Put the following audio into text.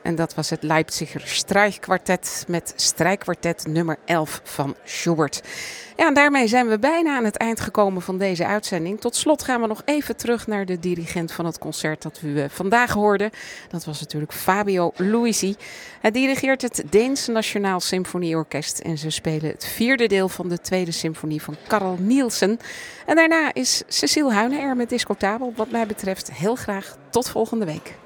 En dat was het Leipziger Strijkkwartet met strijkkwartet nummer 11 van Schubert. Ja, en daarmee zijn we bijna aan het eind gekomen van deze uitzending. Tot slot gaan we nog even terug naar de dirigent van het concert dat u vandaag hoorde. Dat was natuurlijk Fabio Luisi. Hij dirigeert het Deens Nationaal Symfonieorkest en ze spelen het vierde deel van de tweede symfonie van Carl Nielsen. En daarna is Cecile Huyne er met Discotabel. Wat mij betreft heel graag tot volgende week.